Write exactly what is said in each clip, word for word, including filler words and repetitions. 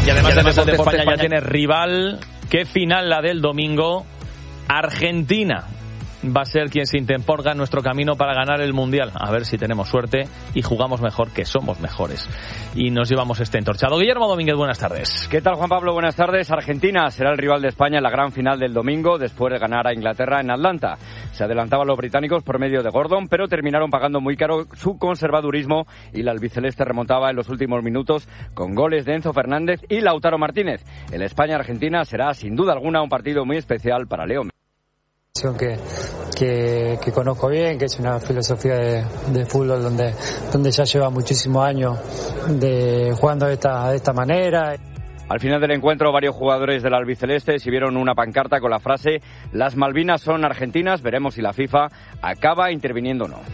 Y además, y además el deporte, el deporte España, España ya tiene rival. ¿Qué final la del domingo? Argentina va a ser quien se interponga en nuestro camino para ganar el Mundial. A ver si tenemos suerte y jugamos mejor, que somos mejores. Y nos llevamos este entorchado. Guillermo Domínguez, buenas tardes. ¿Qué tal, Juan Pablo? Buenas tardes. Argentina será el rival de España en la gran final del domingo, después de ganar a Inglaterra en Atlanta. Se adelantaban los británicos por medio de Gordon, pero terminaron pagando muy caro su conservadurismo y la albiceleste remontaba en los últimos minutos con goles de Enzo Fernández y Lautaro Martínez. El España-Argentina será, sin duda alguna, un partido muy especial para Leo. Que, que, que conozco bien, que es una filosofía de, de fútbol donde, donde ya lleva muchísimos años de, jugando de esta, de esta manera. Al final del encuentro, varios jugadores del albiceleste exhibieron una pancarta con la frase «Las Malvinas son argentinas, veremos si la FIFA acaba interviniendo o no».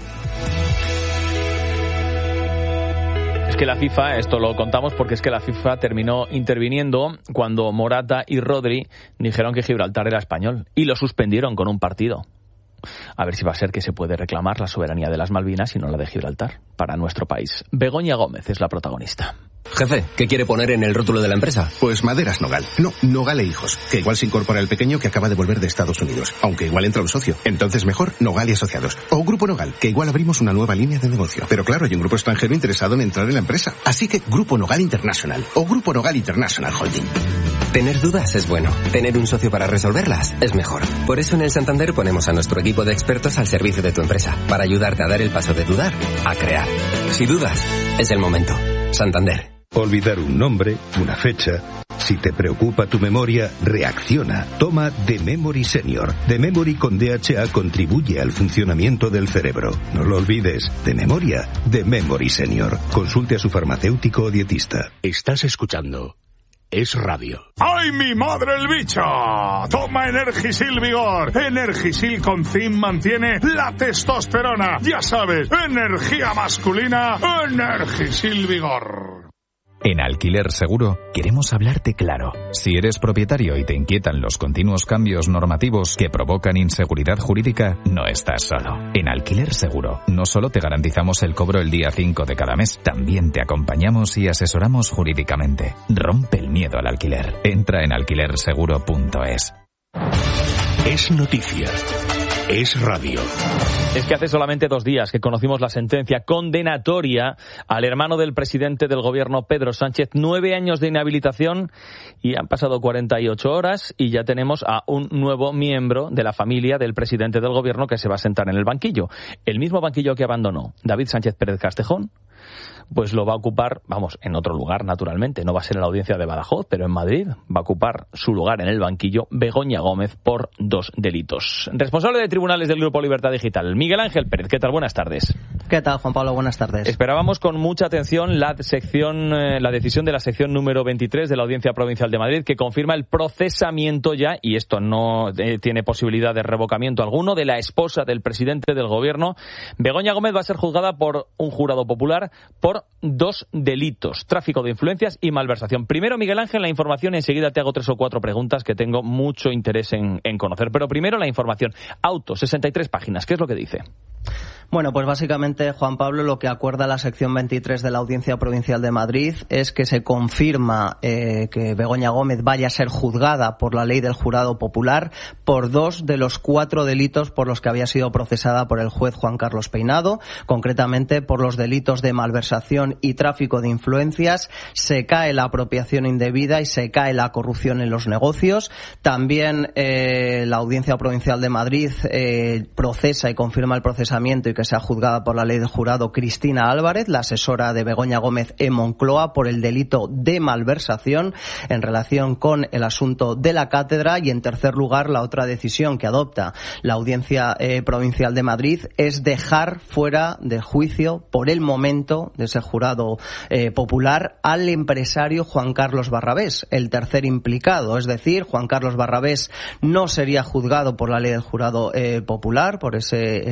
Es que la FIFA, esto lo contamos porque es que la FIFA terminó interviniendo cuando Morata y Rodri dijeron que Gibraltar era español y lo suspendieron con un partido. A ver si va a ser que se puede reclamar la soberanía de las Malvinas y no la de Gibraltar para nuestro país. Begoña Gómez es la protagonista. Jefe, ¿qué quiere poner en el rótulo de la empresa? Pues Maderas Nogal. No, Nogal e Hijos. Que igual se incorpora el pequeño que acaba de volver de Estados Unidos. Aunque igual entra un socio. Entonces mejor Nogal y Asociados. O Grupo Nogal, que igual abrimos una nueva línea de negocio. Pero claro, hay un grupo extranjero interesado en entrar en la empresa. Así que Grupo Nogal International. O Grupo Nogal International Holding. Tener dudas es bueno. Tener un socio para resolverlas es mejor. Por eso en el Santander ponemos a nuestro equipo de expertos al servicio de tu empresa. Para ayudarte a dar el paso de dudar a crear. Si dudas, es el momento. Santander. Olvidar un nombre, una fecha. Si te preocupa tu memoria, reacciona. Toma The Memory Senior. The Memory con D H A contribuye al funcionamiento del cerebro. No lo olvides. De memoria, The Memory Senior. Consulte a su farmacéutico o dietista. Estás escuchando Es Radio. ¡Ay, mi madre el bicho! Toma Energisil Vigor. Energisil con zinc mantiene la testosterona. Ya sabes, energía masculina, Energisil Vigor. En Alquiler Seguro queremos hablarte claro. Si eres propietario y te inquietan los continuos cambios normativos que provocan inseguridad jurídica, no estás solo. En Alquiler Seguro no solo te garantizamos el cobro el día cinco de cada mes, también te acompañamos y asesoramos jurídicamente. Rompe el miedo al alquiler. Entra en alquiler seguro punto es. Es noticia. Es Radio. Es que hace solamente dos días que conocimos la sentencia condenatoria al hermano del presidente del gobierno, Pedro Sánchez, nueve años de inhabilitación, y han pasado cuarenta y ocho horas y ya tenemos a un nuevo miembro de la familia del presidente del gobierno que se va a sentar en el banquillo. El mismo banquillo que abandonó David Sánchez Pérez Castejón, pues lo va a ocupar, vamos, en otro lugar naturalmente, no va a ser en la audiencia de Badajoz, pero en Madrid va a ocupar su lugar en el banquillo Begoña Gómez por dos delitos. Responsable de tribunales del Grupo Libertad Digital, Miguel Ángel Pérez. ¿Qué tal? Buenas tardes. ¿Qué tal, Juan Pablo? Buenas tardes. Esperábamos con mucha atención la sección, eh, la decisión de la sección número veintitrés de la Audiencia Provincial de Madrid, que confirma el procesamiento ya, y esto no eh, tiene posibilidad de revocamiento alguno, de la esposa del presidente del gobierno. Begoña Gómez va a ser juzgada por un jurado popular por dos delitos: tráfico de influencias y malversación. Primero, Miguel Ángel, la información, y enseguida te hago tres o cuatro preguntas que tengo mucho interés en, en conocer. Pero primero la información. Auto, sesenta y tres páginas. ¿Qué es lo que dice? Bueno, pues básicamente, Juan Pablo, lo que acuerda la sección veintitrés de la Audiencia Provincial de Madrid es que se confirma eh, que Begoña Gómez vaya a ser juzgada por la ley del jurado popular por dos de los cuatro delitos por los que había sido procesada por el juez Juan Carlos Peinado, concretamente por los delitos de malversación y tráfico de influencias. Se cae la apropiación indebida y se cae la corrupción en los negocios. También eh, la Audiencia Provincial de Madrid eh, procesa y confirma el procesamiento y que sea juzgada por la ley del jurado Cristina Álvarez, la asesora de Begoña Gómez en Moncloa, por el delito de malversación en relación con el asunto de la cátedra. Y en tercer lugar, la otra decisión que adopta la Audiencia eh, Provincial de Madrid es dejar fuera de juicio por el momento de ese jurado eh, popular al empresario Juan Carlos Barrabés, el tercer implicado. Es decir, Juan Carlos Barrabés no sería juzgado por la ley del jurado eh, popular por ese, eh, esos delitos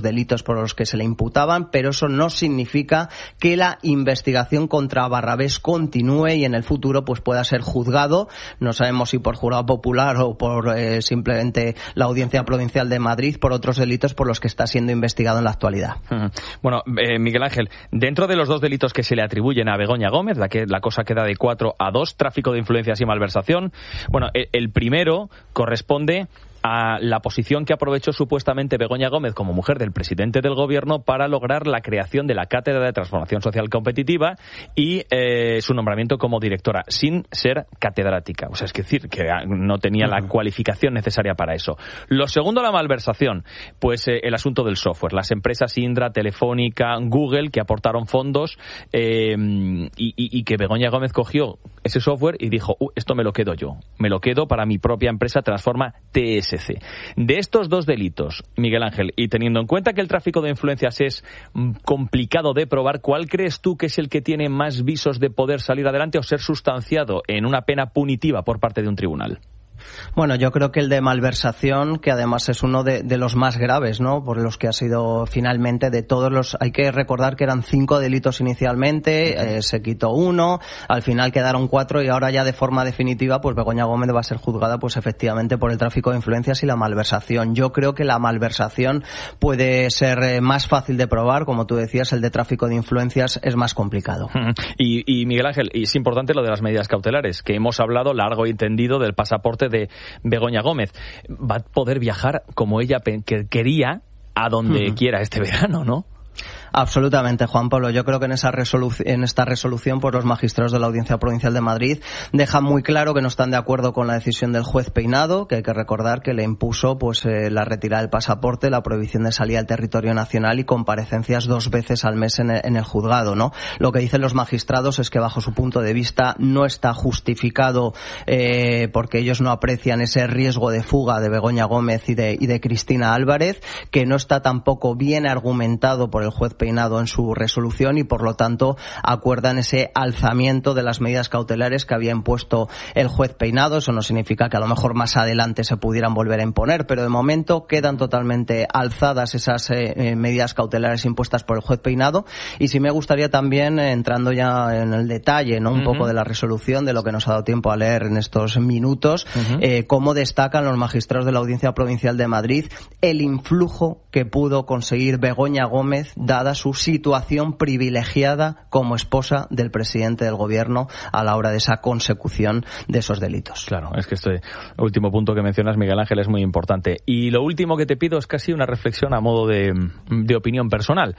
delitos por los que se le imputaban, pero eso no significa que la investigación contra Barrabés continúe y en el futuro pues pueda ser juzgado, no sabemos si por jurado popular o por eh, simplemente la Audiencia Provincial de Madrid, por otros delitos por los que está siendo investigado en la actualidad. Bueno, eh, Miguel Ángel, dentro de los dos delitos que se le atribuyen a Begoña Gómez, la que la cosa queda de cuatro a dos, tráfico de influencias y malversación, bueno, el, el primero corresponde a la posición que aprovechó supuestamente Begoña Gómez como mujer del presidente del gobierno para lograr la creación de la Cátedra de Transformación Social Competitiva y eh, su nombramiento como directora, sin ser catedrática. O sea, es decir, que no tenía la cualificación necesaria para eso. Lo segundo, la malversación, pues eh, el asunto del software. Las empresas Indra, Telefónica, Google, que aportaron fondos eh, y, y, y que Begoña Gómez cogió ese software y dijo, uh, esto me lo quedo yo, me lo quedo para mi propia empresa Transforma T S. De estos dos delitos, Miguel Ángel, y teniendo en cuenta que el tráfico de influencias es complicado de probar, ¿cuál crees tú que es el que tiene más visos de poder salir adelante o ser sustanciado en una pena punitiva por parte de un tribunal? Bueno, yo creo que el de malversación, que además es uno de, de los más graves, ¿no? Por los que ha sido finalmente de todos los... Hay que recordar que eran cinco delitos inicialmente, eh, se quitó uno, al final quedaron cuatro y ahora ya de forma definitiva, pues Begoña Gómez va a ser juzgada, pues efectivamente por el tráfico de influencias y la malversación. Yo creo que la malversación puede ser eh, más fácil de probar, como tú decías, el de tráfico de influencias es más complicado. Y, y Miguel Ángel, y es importante lo de las medidas cautelares, que hemos hablado largo y tendido del pasaporte de Begoña Gómez. Va a poder viajar como ella que quería a donde uh-huh. quiera este verano, ¿no? Absolutamente, Juan Pablo. Yo creo que en esa resolución, en esta resolución, pues los magistrados de la Audiencia Provincial de Madrid dejan muy claro que no están de acuerdo con la decisión del juez Peinado, que hay que recordar que le impuso pues eh, la retirada del pasaporte, la prohibición de salida al territorio nacional y comparecencias dos veces al mes en el, en el juzgado, ¿no? Lo que dicen los magistrados es que bajo su punto de vista no está justificado eh, porque ellos no aprecian ese riesgo de fuga de Begoña Gómez y de, y de Cristina Álvarez, que no está tampoco bien argumentado por el juez Peinado en su resolución y por lo tanto acuerdan ese alzamiento de las medidas cautelares que había impuesto el juez Peinado. Eso no significa que a lo mejor más adelante se pudieran volver a imponer, pero de momento quedan totalmente alzadas esas eh, medidas cautelares impuestas por el juez Peinado. Y sí me gustaría también, eh, entrando ya en el detalle, ¿no? un uh-huh. poco de la resolución, de lo que nos ha dado tiempo a leer en estos minutos, uh-huh. eh, cómo destacan los magistrados de la Audiencia Provincial de Madrid el influjo que pudo conseguir Begoña Gómez dada su situación privilegiada como esposa del presidente del gobierno a la hora de esa consecución de esos delitos. Claro, es que este último punto que mencionas, Miguel Ángel, es muy importante. Y lo último que te pido es casi una reflexión a modo de, de opinión personal.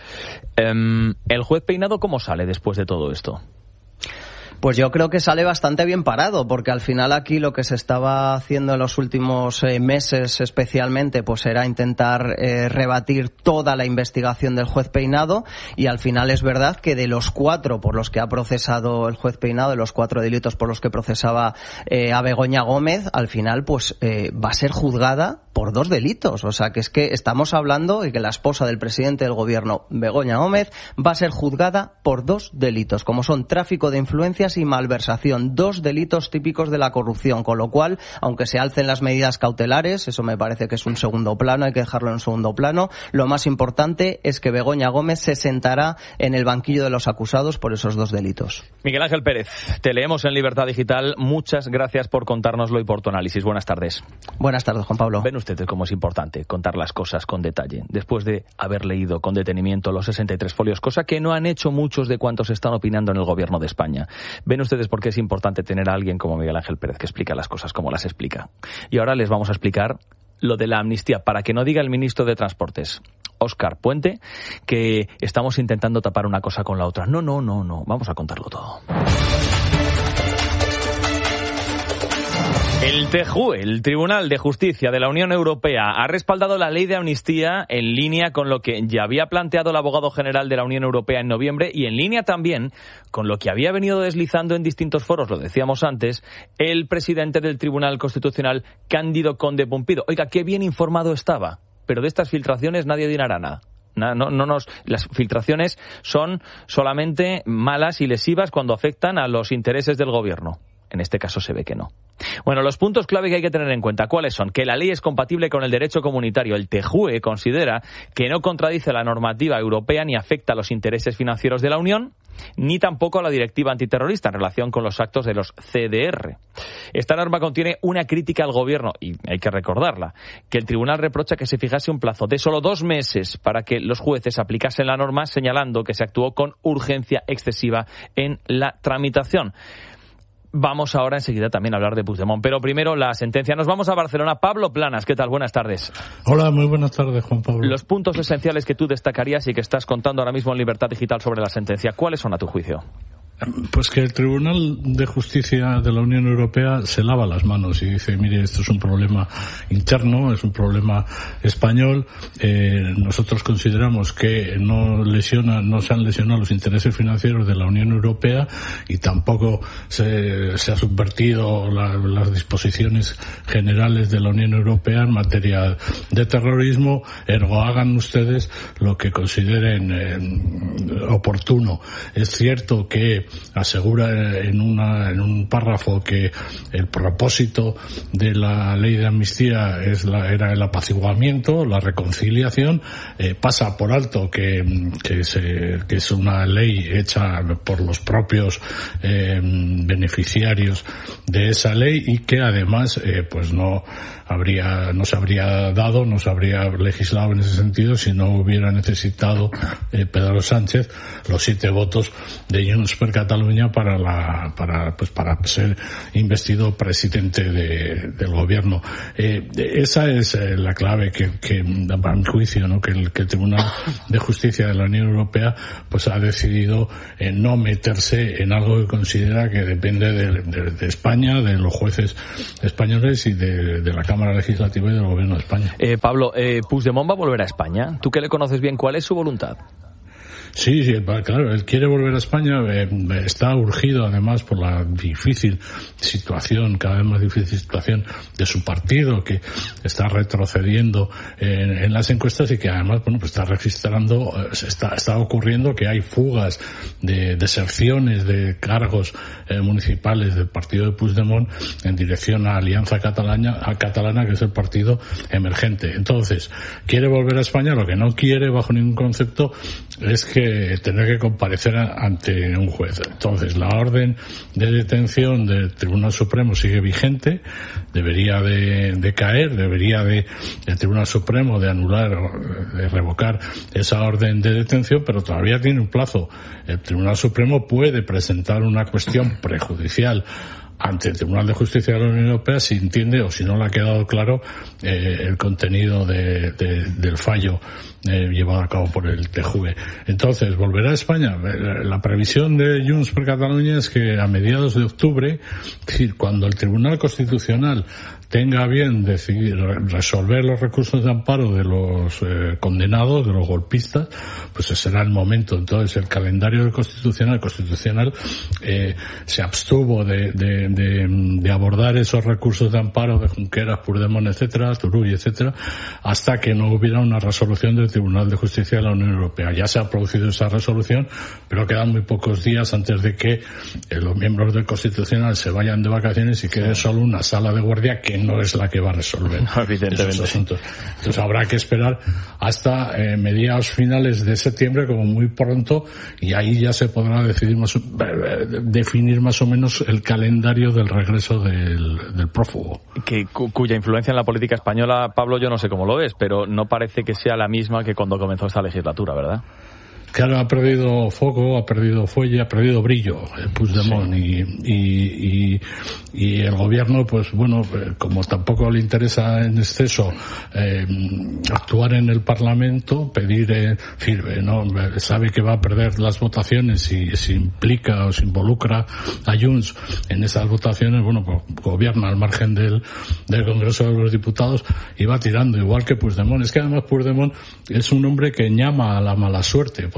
Um, ¿El juez Peinado cómo sale después de todo esto? Pues yo creo que sale bastante bien parado, porque al final aquí lo que se estaba haciendo en los últimos eh, meses especialmente, pues era intentar eh, rebatir toda la investigación del juez Peinado, y al final es verdad que de los cuatro por los que ha procesado el juez Peinado, de los cuatro delitos por los que procesaba eh, a Begoña Gómez, al final pues eh, va a ser juzgada por dos delitos. O sea que es que estamos hablando de que la esposa del presidente del gobierno, Begoña Gómez, va a ser juzgada por dos delitos, como son tráfico de influencias y malversación, dos delitos típicos de la corrupción, con lo cual, aunque se alcen las medidas cautelares, eso me parece que es un segundo plano, hay que dejarlo en un segundo plano, lo más importante es que Begoña Gómez se sentará en el banquillo de los acusados por esos dos delitos. Miguel Ángel Pérez, te leemos en Libertad Digital, muchas gracias por contárnoslo y por tu análisis. Buenas tardes. Buenas tardes, Juan Pablo. Ven ustedes cómo es importante contar las cosas con detalle, después de haber leído con detenimiento los sesenta y tres folios, cosa que no han hecho muchos de cuantos están opinando en el gobierno de España. Ven ustedes por qué es importante tener a alguien como Miguel Ángel Pérez que explica las cosas como las explica. Y ahora les vamos a explicar lo de la amnistía, para que no diga el ministro de Transportes, Óscar Puente, que estamos intentando tapar una cosa con la otra. No, no, no, no, vamos a contarlo todo. El T J U E, el Tribunal de Justicia de la Unión Europea, ha respaldado la ley de amnistía en línea con lo que ya había planteado el abogado general de la Unión Europea en noviembre y en línea también con lo que había venido deslizando en distintos foros, lo decíamos antes, el presidente del Tribunal Constitucional, Cándido Conde Pumpido. Oiga, qué bien informado estaba, pero de estas filtraciones nadie dirá nada. No, no, no nos, las filtraciones son solamente malas y lesivas cuando afectan a los intereses del gobierno. En este caso se ve que no. Bueno, los puntos clave que hay que tener en cuenta, ¿cuáles son? Que la ley es compatible con el derecho comunitario. El T J U E considera que no contradice la normativa europea ni afecta a los intereses financieros de la Unión, ni tampoco a la directiva antiterrorista en relación con los actos de los C D R. Esta norma contiene una crítica al gobierno, y hay que recordarla, que el tribunal reprocha que se fijase un plazo de solo dos meses para que los jueces aplicasen la norma, señalando que se actuó con urgencia excesiva en la tramitación. Vamos ahora enseguida también a hablar de Puigdemont, pero primero la sentencia. Nos vamos a Barcelona. Pablo Planas, ¿qué tal? Buenas tardes. Hola, muy buenas tardes, Juan Pablo. Los puntos esenciales que tú destacarías y que estás contando ahora mismo en Libertad Digital sobre la sentencia, ¿cuáles son a tu juicio? Pues que el Tribunal de Justicia de la Unión Europea se lava las manos y dice, mire, esto es un problema interno, es un problema español, eh, nosotros consideramos que no lesiona, no se han lesionado los intereses financieros de la Unión Europea y tampoco se, se ha subvertido la, las disposiciones generales de la Unión Europea en materia de terrorismo, ergo hagan ustedes lo que consideren eh, oportuno. Es cierto que asegura en una en un párrafo que el propósito de la ley de amnistía es la, era el apaciguamiento, la reconciliación, eh, pasa por alto que, que, se, que es una ley hecha por los propios eh, beneficiarios de esa ley y que además eh, pues no habría no se habría dado, no se habría legislado en ese sentido si no hubiera necesitado eh, Pedro Sánchez los siete votos de Junts per Cataluña para la para pues para ser investido presidente de, del gobierno. Eh, esa es eh, la clave que, que a mi juicio, ¿no? que, el, que el Tribunal de Justicia de la Unión Europea pues ha decidido eh, no meterse en algo que considera que depende de, de, de España, de los jueces españoles y de, de la Cámara Legislativa y del Gobierno de España. Eh, Pablo, eh, ¿Puigdemont va a volver a España? Tú que le conoces bien, ¿cuál es su voluntad? Sí, sí, claro, él quiere volver a España, eh, está urgido además por la difícil situación, cada vez más difícil situación de su partido, que está retrocediendo en, en las encuestas y que además, bueno, pues está registrando, está, está ocurriendo que hay fugas de deserciones de cargos eh, municipales del partido de Puigdemont en dirección a Alianza Catalana, a Catalana, que es el partido emergente. Entonces, quiere volver a España, lo que no quiere bajo ningún concepto es que tener que comparecer ante un juez. Entonces, la orden de detención del Tribunal Supremo sigue vigente, debería de, de caer, debería de el Tribunal Supremo de anular, de revocar esa orden de detención, pero todavía tiene un plazo. El Tribunal Supremo puede presentar una cuestión prejudicial ante el Tribunal de Justicia de la Unión Europea si entiende o si no le ha quedado claro eh, el contenido de, de, del fallo eh, llevado a cabo por el T J U E. Entonces, ¿volverá a España? La previsión de Junts per Catalunya es que a mediados de octubre, es decir, cuando el Tribunal Constitucional tenga bien decidir resolver los recursos de amparo de los eh, condenados, de los golpistas, pues ese será el momento. Entonces, el calendario del Constitucional, el Constitucional eh, se abstuvo de, de, de, de abordar esos recursos de amparo de Junqueras, Puigdemont, etcétera, Turull, etcétera, hasta que no hubiera una resolución del Tribunal de Justicia de la Unión Europea. Ya se ha producido esa resolución, pero quedan muy pocos días antes de que eh, los miembros del Constitucional se vayan de vacaciones y quede solo una sala de guardia que no es la que va a resolver no, esos asuntos. Entonces habrá que esperar hasta eh, mediados finales de septiembre, como muy pronto, y ahí ya se podrá decidir más, eh, definir más o menos el calendario del regreso del, del prófugo. Que, cu- cuya influencia en la política española, Pablo, yo no sé cómo lo ves, pero no parece que sea la misma que cuando comenzó esta legislatura, ¿verdad? Claro, ha perdido foco, ha perdido fuelle, ha perdido brillo el Puigdemont, sí. y, y, y, y el gobierno, pues bueno, como tampoco le interesa en exceso eh, actuar en el Parlamento, pedir, eh, firme, ¿no? Sabe que va a perder las votaciones y se implica o se involucra a Junts en esas votaciones, bueno, pues gobierna al margen del, del Congreso de los Diputados y va tirando, igual que Puigdemont. Es que además Puigdemont es un hombre que llama a la mala suerte.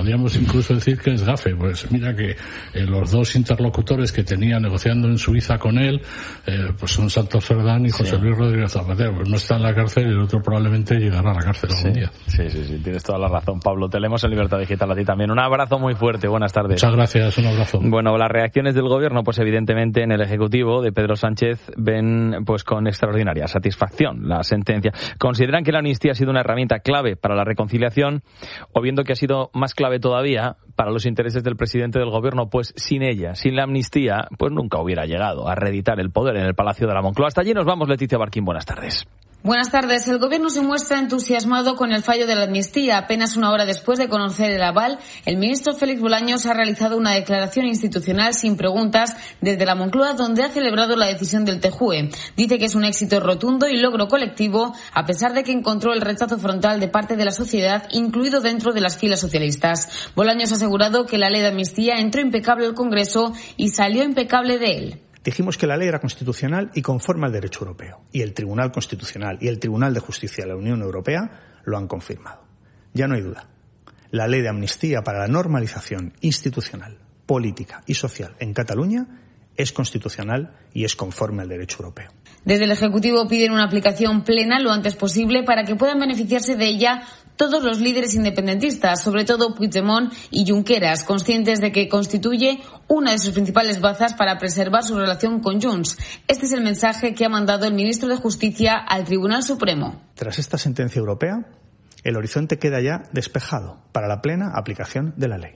podríamos incluso decir que es gafe. Pues mira que eh, los dos interlocutores que tenía negociando en Suiza con él, eh, pues son Santos Cerdán y José sí. Luis Rodríguez Zapatero. Pues no está en la cárcel y el otro probablemente llegará a la cárcel sí. algún día. Sí, sí, sí, tienes toda la razón, Pablo. Te leemos en Libertad Digital a ti también. Un abrazo muy fuerte, buenas tardes. Muchas gracias, un abrazo. Bueno, las reacciones del gobierno, pues evidentemente en el Ejecutivo de Pedro Sánchez ven pues con extraordinaria satisfacción la sentencia. Consideran que la amnistía ha sido una herramienta clave para la reconciliación, o viendo que ha sido más clave todavía para los intereses del presidente del gobierno, pues sin ella, sin la amnistía, pues nunca hubiera llegado a reeditar el poder en el Palacio de la Moncloa. Hasta allí nos vamos, Leticia Barquín, buenas tardes. Buenas tardes. El Gobierno se muestra entusiasmado con el fallo de la amnistía. Apenas una hora después de conocer el aval, el ministro Félix Bolaños ha realizado una declaración institucional sin preguntas desde la Moncloa, donde ha celebrado la decisión del T J U E. Dice que es un éxito rotundo y logro colectivo, a pesar de que encontró el rechazo frontal de parte de la sociedad, incluido dentro de las filas socialistas. Bolaños ha asegurado que la ley de amnistía entró impecable al Congreso y salió impecable de él. Dijimos que la ley era constitucional y conforme al derecho europeo. Y el Tribunal Constitucional y el Tribunal de Justicia de la Unión Europea lo han confirmado. Ya no hay duda. La ley de amnistía para la normalización institucional, política y social en Cataluña es constitucional y es conforme al derecho europeo. Desde el Ejecutivo piden una aplicación plena lo antes posible para que puedan beneficiarse de ella todos los líderes independentistas, sobre todo Puigdemont y Junqueras, conscientes de que constituye una de sus principales bazas para preservar su relación con Junts. Este es el mensaje que ha mandado el ministro de Justicia al Tribunal Supremo. Tras esta sentencia europea, el horizonte queda ya despejado para la plena aplicación de la ley.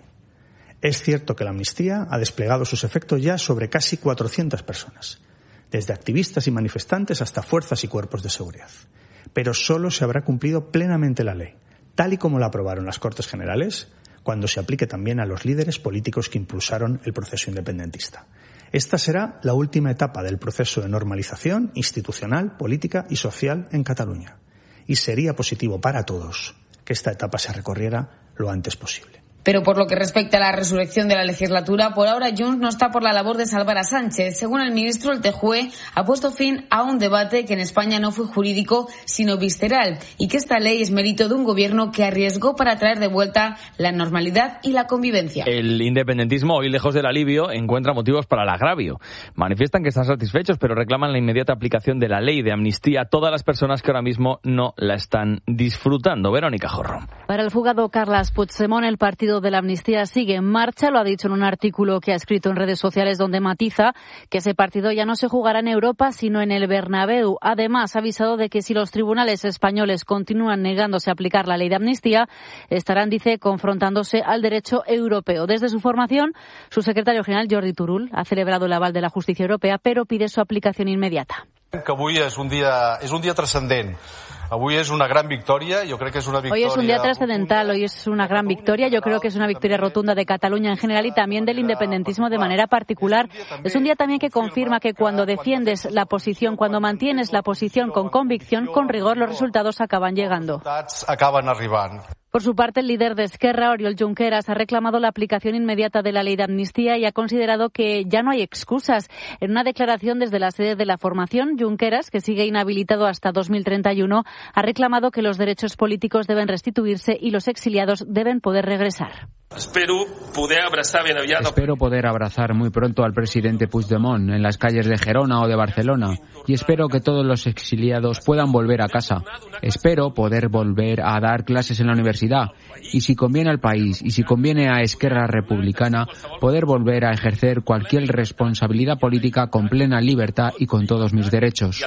Es cierto que la amnistía ha desplegado sus efectos ya sobre casi cuatrocientas personas, desde activistas y manifestantes hasta fuerzas y cuerpos de seguridad. Pero solo se habrá cumplido plenamente la ley, tal y como la aprobaron las Cortes Generales, cuando se aplique también a los líderes políticos que impulsaron el proceso independentista. Esta será la última etapa del proceso de normalización institucional, política y social en Cataluña. Y sería positivo para todos que esta etapa se recorriera lo antes posible. Pero por lo que respecta a la resurrección de la legislatura, por ahora Junts no está por la labor de salvar a Sánchez. Según el ministro, el T J U E ha puesto fin a un debate que en España no fue jurídico, sino visceral, y que esta ley es mérito de un gobierno que arriesgó para traer de vuelta la normalidad y la convivencia. El independentismo, hoy lejos del alivio, encuentra motivos para el agravio. Manifiestan que están satisfechos, pero reclaman la inmediata aplicación de la ley de amnistía a todas las personas que ahora mismo no la están disfrutando. Verónica Jorro. Para el fugado Carles Puigdemont, el partido de la amnistía sigue en marcha. Lo ha dicho en un artículo que ha escrito en redes sociales, donde matiza que ese partido ya no se jugará en Europa sino en el Bernabéu. Además, ha avisado de que si los tribunales españoles continúan negándose a aplicar la ley de amnistía, estarán, dice, confrontándose al derecho europeo. Desde su formación, su secretario general, Jordi Turull, ha celebrado el aval de la justicia europea, pero pide su aplicación inmediata. Que avui és un dia, és un dia transcendent. Avui és una gran victòria, jo crec que és una victòria... Hoy es un día trascendental, hoy es una gran victoria, yo creo que es una victoria rotunda de Cataluña en general y también del independentismo de manera particular. Es un día también que confirma que cuando defiendes la posición, cuando mantienes la posición con convicción, con rigor, los resultados acaban llegando. Acaban arribant. Por su parte, el líder de Esquerra, Oriol Junqueras, ha reclamado la aplicación inmediata de la ley de amnistía y ha considerado que ya no hay excusas. En una declaración desde la sede de la formación, Junqueras, que sigue inhabilitado hasta dos mil treinta y uno, ha reclamado que los derechos políticos deben restituirse y los exiliados deben poder regresar. Espero poder abrazar bien aviat... Espero poder abrazar muy pronto al presidente Puigdemont en las calles de Gerona o de Barcelona y espero que todos los exiliados puedan volver a casa. Espero poder volver a dar clases en la universidad y, si conviene al país y si conviene a Esquerra Republicana, poder volver a ejercer cualquier responsabilidad política con plena libertad y con todos mis derechos.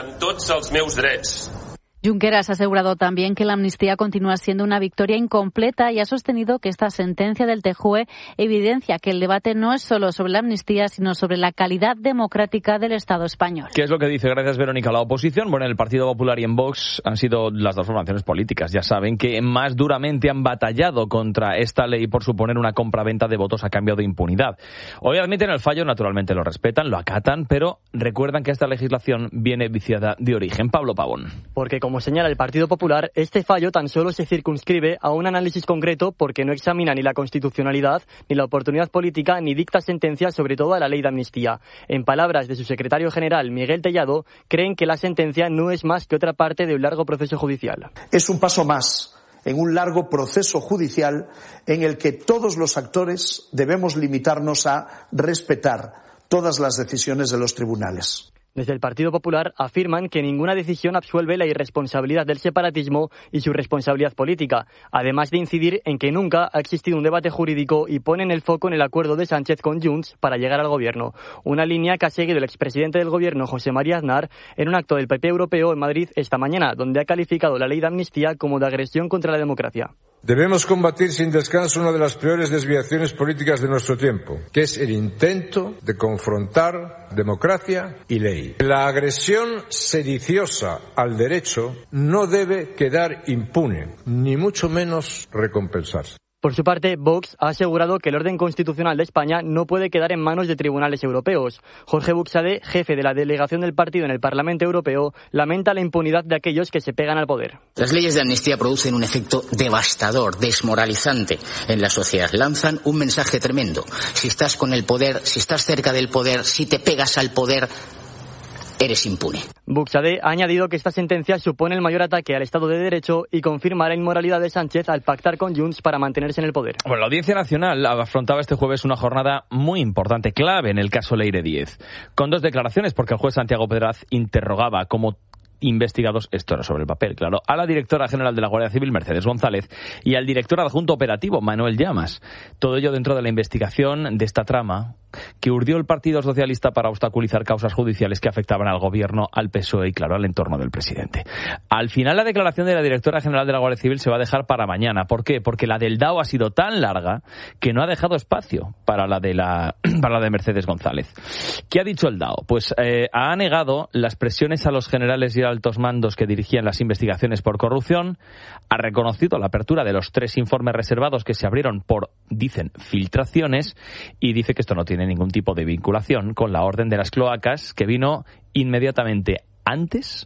Junqueras ha asegurado también que la amnistía continúa siendo una victoria incompleta y ha sostenido que esta sentencia del T J U E evidencia que el debate no es solo sobre la amnistía, sino sobre la calidad democrática del Estado español. ¿Qué es lo que dice? Gracias, Verónica. La oposición, bueno, en el Partido Popular y en Vox han sido las dos formaciones políticas, ya saben, que más duramente han batallado contra esta ley por suponer una compraventa de votos a cambio de impunidad. Hoy admiten el fallo, naturalmente lo respetan, lo acatan, pero recuerdan que esta legislación viene viciada de origen. Pablo Pavón. Porque como señala el Partido Popular, este fallo tan solo se circunscribe a un análisis concreto porque no examina ni la constitucionalidad, ni la oportunidad política, ni dicta sentencia sobre toda la ley de amnistía. En palabras de su secretario general, Miguel Tellado, creen que la sentencia no es más que otra parte de un largo proceso judicial. Es un paso más en un largo proceso judicial en el que todos los actores debemos limitarnos a respetar todas las decisiones de los tribunales. Desde el Partido Popular afirman que ninguna decisión absuelve la irresponsabilidad del separatismo y su responsabilidad política, además de incidir en que nunca ha existido un debate jurídico y ponen el foco en el acuerdo de Sánchez con Junts para llegar al gobierno, una línea que ha seguido el expresidente del gobierno José María Aznar en un acto del P P europeo en Madrid esta mañana, donde ha calificado la ley de amnistía como de agresión contra la democracia. Debemos combatir sin descanso una de las peores desviaciones políticas de nuestro tiempo, que es el intento de confrontar democracia y ley. La agresión sediciosa al derecho no debe quedar impune, ni mucho menos recompensarse. Por su parte, Vox ha asegurado que el orden constitucional de España no puede quedar en manos de tribunales europeos. Jorge Buxade, jefe de la delegación del partido en el Parlamento Europeo, lamenta la impunidad de aquellos que se pegan al poder. Las leyes de amnistía producen un efecto devastador, desmoralizante en la sociedad. Lanzan un mensaje tremendo. Si estás con el poder, si estás cerca del poder, si te pegas al poder, eres impune. Buxade ha añadido que esta sentencia supone el mayor ataque al Estado de Derecho y confirma la inmoralidad de Sánchez al pactar con Junts para mantenerse en el poder. Bueno, la Audiencia Nacional afrontaba este jueves una jornada muy importante, clave en el caso Leire Díez, con dos declaraciones, porque el juez Santiago Pedraz interrogaba como investigados, esto era sobre el papel, claro, a la directora general de la Guardia Civil, Mercedes González, y al director adjunto operativo, Manuel Llamas. Todo ello dentro de la investigación de esta trama que urdió el Partido Socialista para obstaculizar causas judiciales que afectaban al gobierno, al P S O E y, claro, al entorno del presidente. Al final, la declaración de la directora general de la Guardia Civil se va a dejar para mañana. ¿Por qué? Porque la del D A O ha sido tan larga que no ha dejado espacio para la de la para la de Mercedes González. ¿Qué ha dicho el D A O? Pues eh, ha negado las presiones a los generales y altos mandos que dirigían las investigaciones por corrupción, ha reconocido la apertura de los tres informes reservados que se abrieron por, dicen, filtraciones, y dice que esto no tiene ningún tipo de vinculación con la orden de las cloacas que vino inmediatamente antes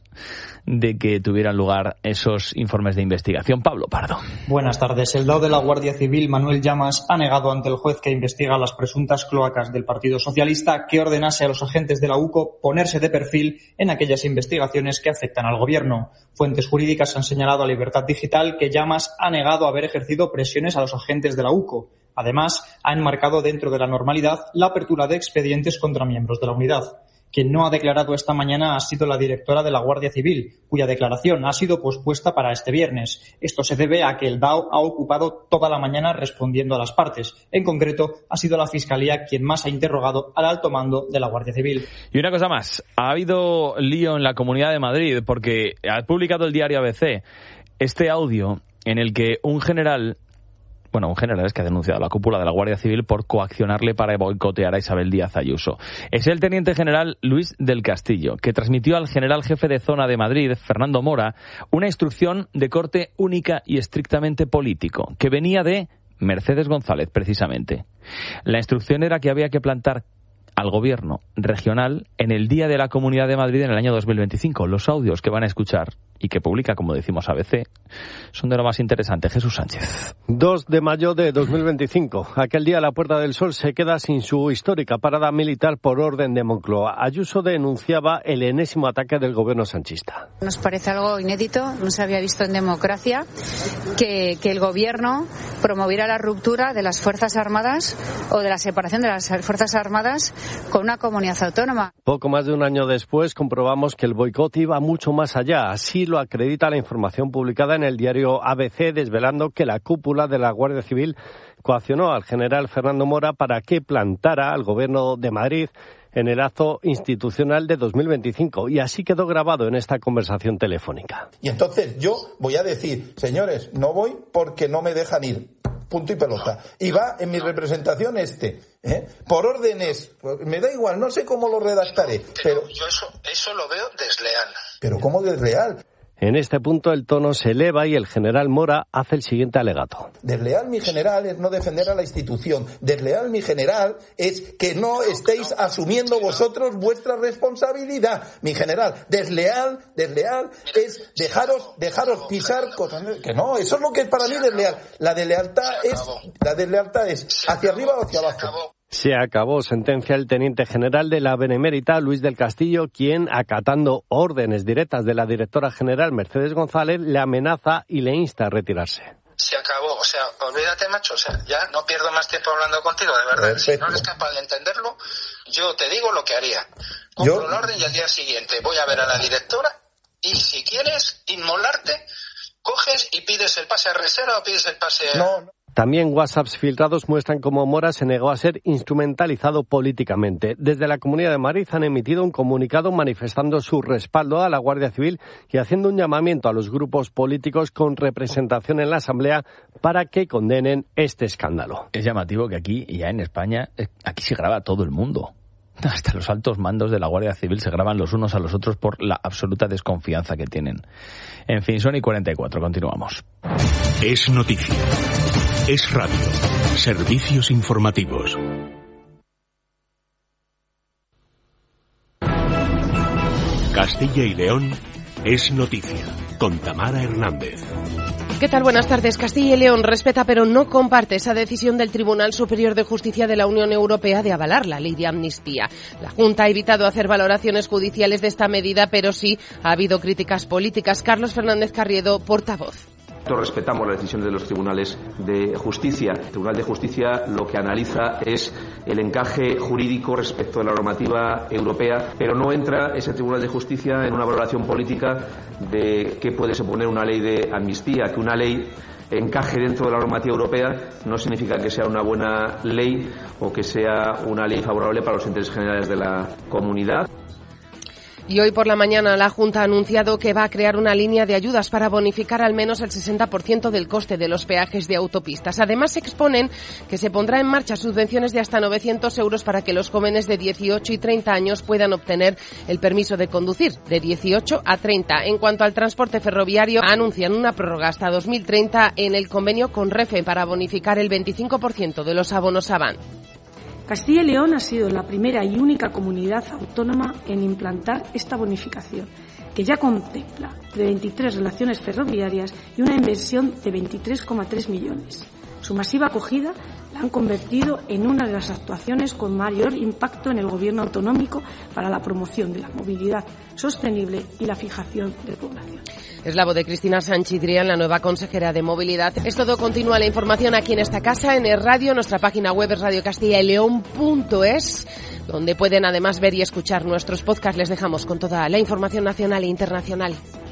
de que tuvieran lugar esos informes de investigación. Pablo Pardo. Buenas tardes. El D A O de la Guardia Civil, Manuel Llamas, ha negado ante el juez que investiga las presuntas cloacas del Partido Socialista que ordenase a los agentes de la U C O ponerse de perfil en aquellas investigaciones que afectan al gobierno. Fuentes jurídicas han señalado a Libertad Digital que Llamas ha negado haber ejercido presiones a los agentes de la U C O. Además, ha enmarcado dentro de la normalidad la apertura de expedientes contra miembros de la unidad. Quien no ha declarado esta mañana ha sido la directora de la Guardia Civil, cuya declaración ha sido pospuesta para este viernes. Esto se debe a que el D A O ha ocupado toda la mañana respondiendo a las partes. En concreto, ha sido la Fiscalía quien más ha interrogado al alto mando de la Guardia Civil. Y una cosa más, ha habido lío en la Comunidad de Madrid porque ha publicado el diario A B C este audio en el que un general... Bueno, un general es que ha denunciado a la cúpula de la Guardia Civil por coaccionarle para boicotear a Isabel Díaz Ayuso. Es el teniente general Luis del Castillo, que transmitió al general jefe de zona de Madrid, Fernando Mora, una instrucción de corte única y estrictamente político, que venía de Mercedes González, precisamente. La instrucción era que había que plantar al gobierno regional en el Día de la Comunidad de Madrid en el año dos mil veinticinco. Los audios que van a escuchar y que publica, como decimos, A B C, son de lo más interesante. Jesús Sánchez. dos de mayo de dos mil veinticinco. Aquel día la Puerta del Sol se queda sin su histórica parada militar por orden de Moncloa. Ayuso denunciaba el enésimo ataque del gobierno sanchista. Nos parece algo inédito, no se había visto en democracia, que, que el gobierno promoviera la ruptura de las Fuerzas Armadas o de la separación de las Fuerzas Armadas con una comunidad autónoma. Poco más de un año después comprobamos que el boicot iba mucho más allá. Así lo acredita la información publicada en el diario A B C, desvelando que la cúpula de la Guardia Civil coaccionó al general Fernando Mora para que plantara al gobierno de Madrid en el acto institucional de dos mil veinticinco. Y así quedó grabado en esta conversación telefónica. Y entonces yo voy a decir, señores, no voy porque no me dejan ir. Punto y pelota. Y va en mi representación este, ¿eh? Por órdenes, me da igual, no sé cómo lo redactaré, pero... Yo eso, eso lo veo desleal. ¿Pero cómo desleal? En este punto el tono se eleva y el general Mora hace el siguiente alegato. Desleal, mi general, es no defender a la institución. Desleal, mi general, es que no estéis asumiendo vosotros vuestra responsabilidad. Mi general, desleal, desleal es dejaros, dejaros pisar cosas. Que no, eso es lo que es para mí desleal. La deslealtad es, la deslealtad es hacia arriba o hacia abajo. Se acabó, sentencia el teniente general de la Benemérita, Luis del Castillo, quien, acatando órdenes directas de la directora general Mercedes González, le amenaza y le insta a retirarse. Se acabó, o sea, olvídate, macho, o sea, ya no pierdo más tiempo hablando contigo, de verdad. Perfecto. Si no eres capaz de entenderlo, yo te digo lo que haría. Cumplo ¿Yo? la orden y al día siguiente voy a ver a la directora y si quieres inmolarte, coges y pides el pase a reserva o pides el pase a... No, no. También WhatsApps filtrados muestran cómo Mora se negó a ser instrumentalizado políticamente. Desde la Comunidad de Madrid han emitido un comunicado manifestando su respaldo a la Guardia Civil y haciendo un llamamiento a los grupos políticos con representación en la Asamblea para que condenen este escándalo. Es llamativo que aquí, ya en España, aquí se graba todo el mundo. Hasta los altos mandos de la Guardia Civil se graban los unos a los otros por la absoluta desconfianza que tienen. En fin, son y cuarenta y cuatro, continuamos. Es noticia. Es radio. Servicios informativos. Castilla y León es noticia. Con Tamara Hernández. ¿Qué tal? Buenas tardes. Castilla y León respeta pero no comparte esa decisión del Tribunal Superior de Justicia de la Unión Europea de avalar la ley de amnistía. La Junta ha evitado hacer valoraciones judiciales de esta medida, pero sí ha habido críticas políticas. Carlos Fernández Carriedo, portavoz. Nosotros respetamos las decisiones de los tribunales de justicia. El Tribunal de Justicia lo que analiza es el encaje jurídico respecto de la normativa europea, pero no entra ese Tribunal de Justicia en una valoración política de qué puede suponer una ley de amnistía. Que una ley encaje dentro de la normativa europea no significa que sea una buena ley o que sea una ley favorable para los intereses generales de la comunidad. Y hoy por la mañana la Junta ha anunciado que va a crear una línea de ayudas para bonificar al menos el sesenta por ciento del coste de los peajes de autopistas. Además, se exponen que se pondrá en marcha subvenciones de hasta novecientos euros para que los jóvenes de dieciocho y treinta años puedan obtener el permiso de conducir de dieciocho a treinta. En cuanto al transporte ferroviario, anuncian una prórroga hasta dos mil treinta en el convenio con Renfe para bonificar el veinticinco por ciento de los abonos a van. Castilla y León ha sido la primera y única comunidad autónoma en implantar esta bonificación, que ya contempla de veintitrés relaciones ferroviarias y una inversión de veintitrés coma tres millones. Su masiva acogida la han convertido en una de las actuaciones con mayor impacto en el gobierno autonómico para la promoción de la movilidad sostenible y la fijación de población. Es la voz de Cristina Sánchez Drián, la nueva consejera de Movilidad. Es todo. Continúa la información aquí en esta casa, en el radio. Nuestra página web es radio castilla y león punto es, donde pueden además ver y escuchar nuestros podcasts. Les dejamos con toda la información nacional e internacional.